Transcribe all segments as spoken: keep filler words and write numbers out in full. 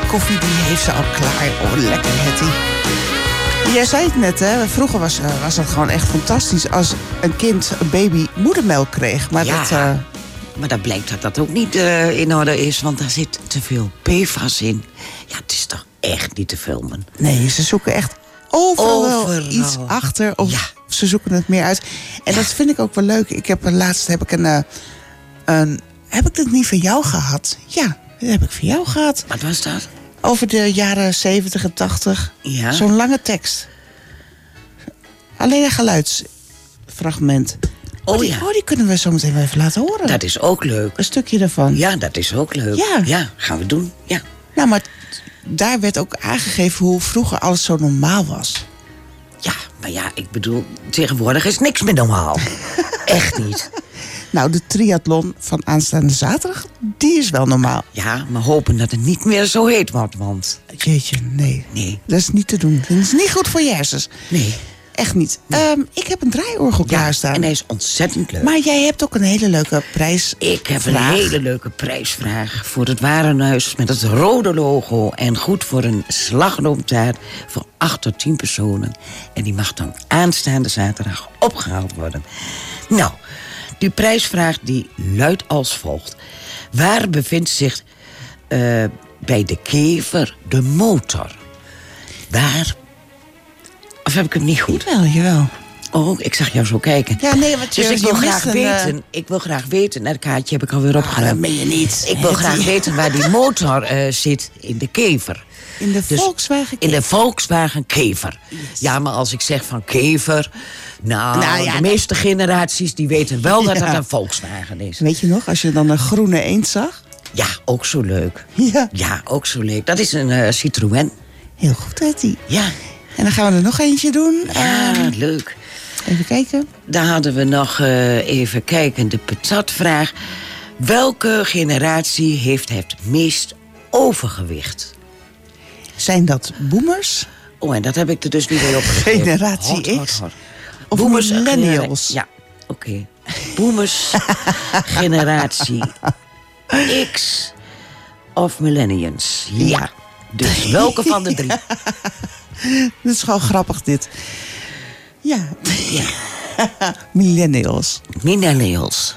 koffie die heeft ze al klaar. Oh, lekker, Hetty. Jij zei het net, hè? Vroeger was, uh, was het gewoon echt fantastisch als een kind, een baby, moedermelk kreeg. Maar ja, dat... Uh... maar dat blijkt dat dat ook niet uh, in orde is, want daar zit te veel P F A S in. Ja, het is toch echt niet te filmen. Nee, ze zoeken echt overal, overal. iets achter. Of ja. ze zoeken het meer uit. En ja. dat vind ik ook wel leuk. Ik heb laatst heb ik een, uh, een... Heb ik dit niet van jou gehad? Ja, dat heb ik van jou gehad. Wat was dat? Over de jaren zeventig en tachtig. Ja. Zo'n lange tekst. Alleen een geluidsfragment. Oh, oh, die, ja. oh, die kunnen we zo meteen wel even laten horen. Dat is ook leuk. Een stukje daarvan. Ja, dat is ook leuk. Ja. Ja, gaan we doen. Ja. Nou, maar daar werd ook aangegeven hoe vroeger alles zo normaal was. Ja, maar ja, ik bedoel, tegenwoordig is niks meer normaal. Echt niet. Nou, de triathlon van aanstaande zaterdag, die is wel normaal. Ja, maar hopen dat het niet meer zo heet wordt, want... Jeetje, nee. Nee. Dat is niet te doen. Dat is niet goed voor je hersens. Nee. Echt niet. Nee. Um, ik heb een draaiorgel ja, klaarstaan. En hij is ontzettend leuk. Maar jij hebt ook een hele leuke prijs. Ik heb een hele leuke prijsvraag voor het Warenhuis met het rode logo. En goed voor een slagroomtaart voor acht tot tien personen. En die mag dan aanstaande zaterdag opgehaald worden. Nou, die prijsvraag die luidt als volgt. Waar bevindt zich uh, bij de kever de motor? Waar... Of heb ik het niet goed? Jawel, jawel. Oh, ik zag jou zo kijken. Ja, nee, wat je, dus ik wil je graag een, weten. Uh... Ik wil graag weten. Dat kaartje heb ik alweer opgeruimd. Ah, dat meen je niet. Ik wil graag weten waar die motor uh, zit in de kever. In de dus, Volkswagen Kever. In de Volkswagen Kever. Yes. Ja, maar als ik zeg van Kever... Nou, nou ja, de meeste dat... generaties die weten wel dat ja. dat een Volkswagen is. Weet je nog, als je dan een groene eend zag? Ja, ook zo leuk. Ja. Ja, ook zo leuk. Dat is een uh, Citroën. Heel goed, Hetty. Ja. En dan gaan we er nog eentje doen. Ja, uh, leuk. Even kijken. Dan hadden we nog uh, even kijken de patatvraag. Welke generatie heeft het meest overgewicht? Zijn dat boomers? Oh, en dat heb ik er dus niet bij opgeschreven. Generatie hot, hot, X? Hot. Of boomers, millennials? Ja, oké. Okay. Boomers, generatie X of millennials? Ja. ja. Dus welke van de drie? Dat is gewoon grappig, dit. Ja. ja. Millennials. Millennials.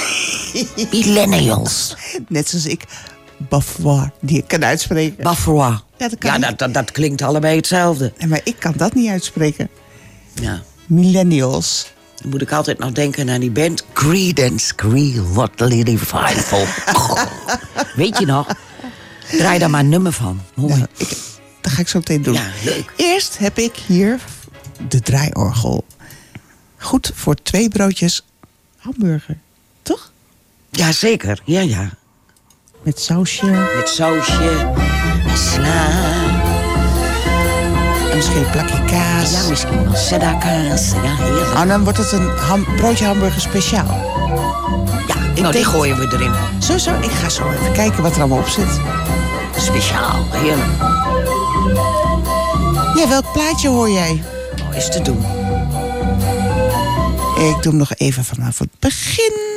Millennials. Net zoals ik. Bafrois, die ik kan uitspreken. Bafrois. Ja, dat, kan ja dat, dat, dat klinkt allebei hetzelfde. Nee, maar ik kan dat niet uitspreken. Ja. Millennials. Dan moet ik altijd nog denken aan die band Creedence Clearwater Revival. Weet je nog? Draai daar maar een nummer van. Mooi. Nou, ik, dat ga ik zo meteen doen. Ja, leuk. Eerst heb ik hier de draaiorgel. Goed voor twee broodjes hamburger. Toch? Ja, zeker. Ja, ja. Met sausje. Met sausje. Sla. En misschien een plakje kaas. Ja, misschien wel cheddar kaas. Ja, heerlijk. Oh, dan wordt het een ham, broodje hamburger speciaal. Ja, ik nou, die gooien we erin. Zo, zo. Ik ga zo even kijken wat er allemaal op zit. Speciaal, heerlijk. Ja, welk plaatje hoor jij? Oh, is te doen. Ik doe hem nog even vanaf het begin.